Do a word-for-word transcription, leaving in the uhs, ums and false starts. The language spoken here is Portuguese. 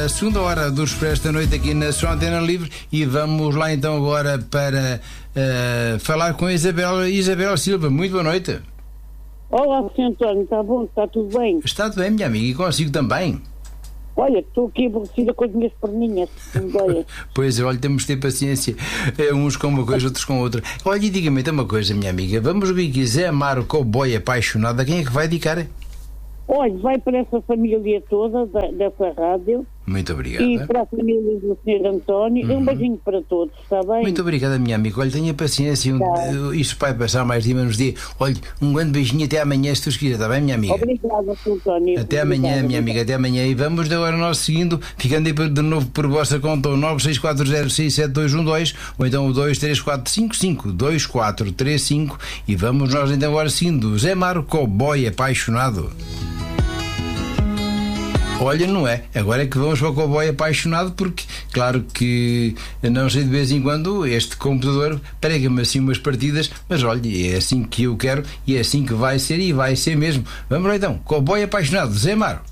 a segunda hora do Expresso da Noite aqui na sua Antena Livre e vamos lá então agora para uh, falar com a Isabel, Isabel Silva. Muito boa noite. Olá, senhor António, está bom? Está tudo bem? Está tudo bem, minha amiga, e consigo também? Olha, estou aqui aborrecida com as minhas perninhas. Pois é, olha, temos de ter paciência, uns com uma coisa, outros com outra. Olha, e diga-me então uma coisa, minha amiga, vamos ver aqui, Zé Amaro, cowboy apaixonado, a quem é que vai dedicar? Olha, vai para essa família toda da, dessa rádio. Muito obrigado. E para a família do senhor António. Uhum. Um beijinho para todos, está bem? Muito obrigada, minha amiga. Olha, tenha paciência. Tá. Um, isto vai passar mais dia, menos dia. Olha, um grande beijinho até amanhã, se tu quiser, está bem, minha amiga? Obrigada, senhor António. Até Obrigada, amanhã, minha obrigada. amiga, até amanhã. E vamos agora nós seguindo, ficando aí de novo por vossa conta, o nove seis quatro zero seis sete dois um dois ou então o dois três quatro cinco cinco dois quatro três cinco e vamos nós então agora seguindo. Zé Amaro, cowboy apaixonado. Olha, não é? Agora é que vamos para o cowboy apaixonado, porque, claro que não sei, de vez em quando este computador prega-me assim umas partidas, mas olha, é assim que eu quero e é assim que vai ser e vai ser mesmo. Vamos lá então, cowboy apaixonado, Zé Amaro.